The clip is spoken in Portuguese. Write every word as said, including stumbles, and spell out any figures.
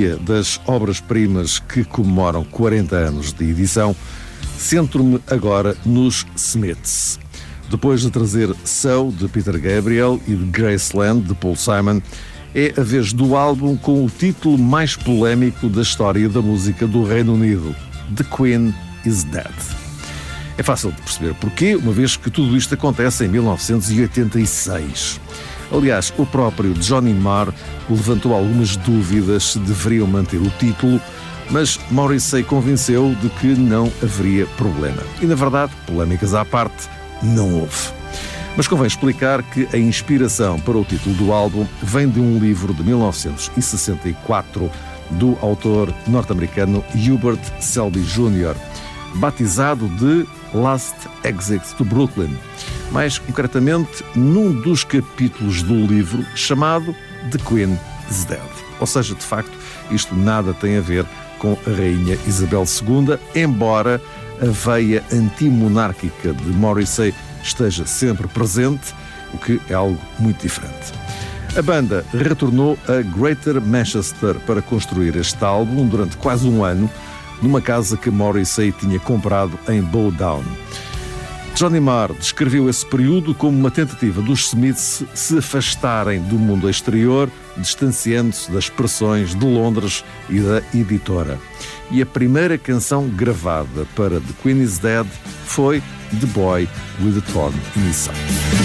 dia das obras-primas que comemoram quarenta anos de edição, centro-me agora nos Smiths. Depois de trazer So, de Peter Gabriel, e de Graceland, de Paul Simon, é a vez do álbum com o título mais polémico da história da música do Reino Unido, The Queen is Dead. É fácil de perceber porquê, uma vez que tudo isto acontece em mil novecentos e oitenta e seis. Aliás, o próprio Johnny Marr levantou algumas dúvidas se deveriam manter o título, mas Morrissey convenceu de que não haveria problema. E, na verdade, polémicas à parte, não houve. Mas convém explicar que a inspiração para o título do álbum vem de um livro de mil novecentos e sessenta e quatro do autor norte-americano Hubert Selby Júnior, batizado de Last Exit to Brooklyn, mais concretamente num dos capítulos do livro chamado The Queen is Dead. Ou seja, de facto, isto nada tem a ver com a Rainha Isabel segunda, embora a veia antimonárquica de Morrissey esteja sempre presente, o que é algo muito diferente. A banda retornou a Greater Manchester para construir este álbum durante quase um ano, numa casa que Morrissey tinha comprado em Bowdown. Johnny Marr descreveu esse período como uma tentativa dos Smiths se afastarem do mundo exterior, distanciando-se das pressões de Londres e da editora. E a primeira canção gravada para The Queen is Dead foi The Boy with the Thorn in His Side.